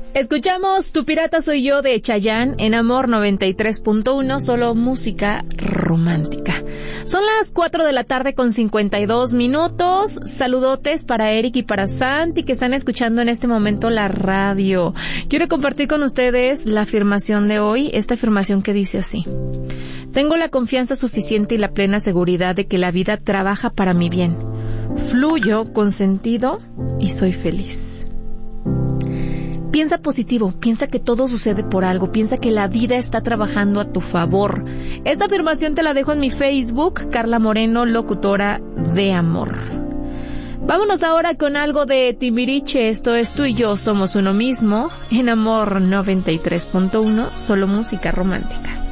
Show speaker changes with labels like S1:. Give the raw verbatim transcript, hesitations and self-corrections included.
S1: Escuchamos Tu Pirata Soy Yo de Chayanne en Amor noventa y tres punto uno, solo música romántica. Son las cuatro de la tarde con cincuenta y dos minutos. Saludotes para Eric y para Santi que están escuchando en este momento la radio. Quiero compartir con ustedes la afirmación de hoy, esta afirmación que dice así: tengo la confianza suficiente y la plena seguridad de que la vida trabaja para mi bien. Fluyo con sentido y soy feliz. Piensa positivo, piensa que todo sucede por algo, piensa que la vida está trabajando a tu favor. Esta afirmación te la dejo en mi Facebook, Carla Moreno, locutora de amor. Vámonos ahora con algo de Timbiriche, esto es Tú y Yo Somos Uno Mismo, en Amor noventa y tres punto uno, solo música romántica.